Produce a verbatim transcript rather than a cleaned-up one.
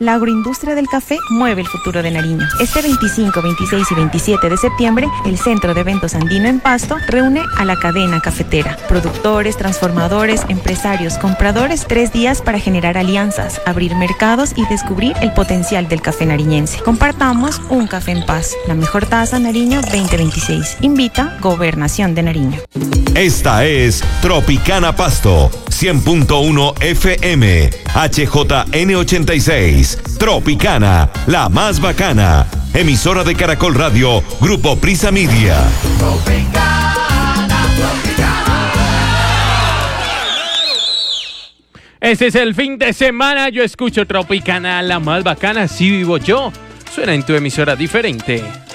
La agroindustria del café mueve el futuro de Nariño. Este veinticinco, veintiséis y veintisiete de septiembre, el Centro de Eventos Andino en Pasto reúne a la cadena cafetera, productores, transformadores, empresarios, compradores, tres días para generar alianzas, abrir mercados y descubrir el potencial del café nariñense. Compartamos un café en paz. La mejor taza Nariño veinte veintiséis. Invita Gobernación de Nariño. Esta es Tropicana Pasto, cien punto uno F M, H J N ochenta y seis. Tropicana, la más bacana. Emisora de Caracol Radio, Grupo Prisa Media. Tropicana, Tropicana. Este es el fin de semana. Yo escucho Tropicana, la más bacana. Así vivo yo. Suena en tu emisora diferente.